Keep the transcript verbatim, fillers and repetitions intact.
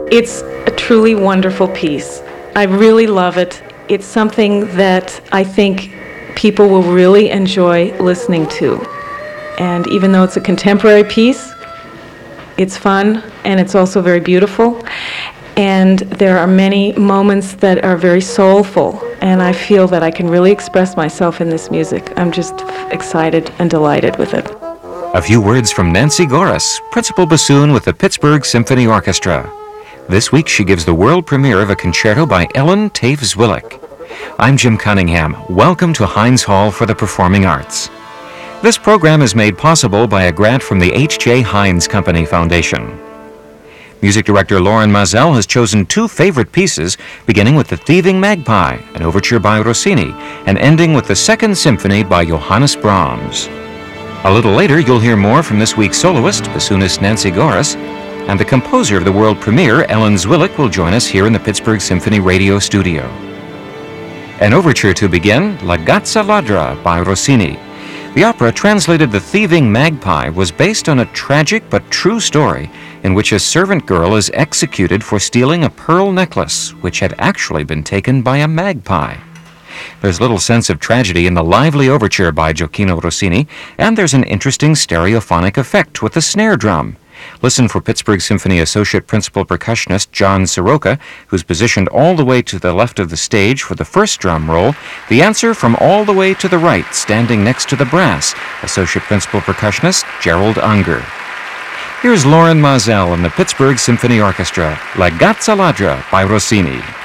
It's a truly wonderful piece. I really love it. It's something that I think people will really enjoy listening to. And even though it's a contemporary piece, it's fun and it's also very beautiful. And there are many moments that are very soulful, and I feel that I can really express myself in this music. I'm just excited and delighted with it. A few words from Nancy Goris, principal bassoon with the Pittsburgh Symphony Orchestra. This week she gives the world premiere of a concerto by Ellen Taves-Willick. I'm Jim Cunningham. Welcome to Heinz Hall for the Performing Arts. This program is made possible by a grant from the H J. Heinz Company Foundation. Music director Loren Maazel has chosen two favorite pieces, beginning with The Thieving Magpie, an overture by Rossini, and ending with the Second Symphony by Johannes Brahms. A little later, you'll hear more from this week's soloist, bassoonist Nancy Goris, and the composer of the world premiere, Ellen Zwillick, will join us here in the Pittsburgh Symphony Radio studio. An overture to begin, La Gazza Ladra by Rossini. The opera, translated The Thieving Magpie, was based on a tragic but true story in which a servant girl is executed for stealing a pearl necklace, which had actually been taken by a magpie. There's little sense of tragedy in the lively overture by Gioacchino Rossini, and there's an interesting stereophonic effect with the snare drum. Listen for Pittsburgh Symphony Associate Principal Percussionist John Soroka, who's positioned all the way to the left of the stage for the first drum roll, the answer from all the way to the right, standing next to the brass, Associate Principal Percussionist Gerald Unger. Here's Loren Maazel and the Pittsburgh Symphony Orchestra, La Gazza Ladra by Rossini.